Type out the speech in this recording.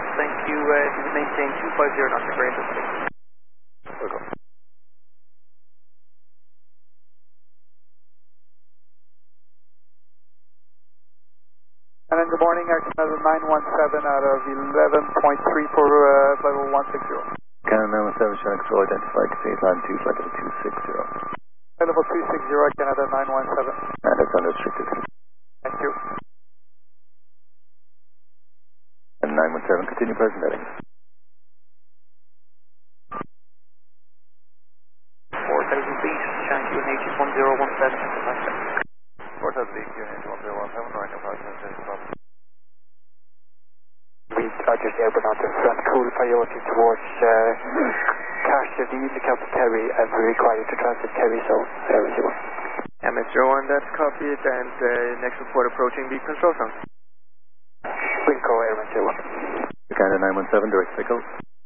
Thank you. If you would maintain 250 knots, great. Welcome. And then good morning, Air Canada 917 out of 11.3 for level 160. Canada 917, Chinook control identified, phase line 2, flight level 260. Level 260, Canada 917. And it's unrestricted. Thank you. And 917, continue present heading. 4,000 feet, Shank UNH 1017. 4,000 feet, UNH 1017, right now, approximately. Read Rogers Airborne onto front, cool priority towards Carter V, the Captain Terry, and we require you to transit Terry zone, Airman 01. MS01, that's copied, and next report approaching the control zone. Winco, Airman 01. Canada 917, direct cycle.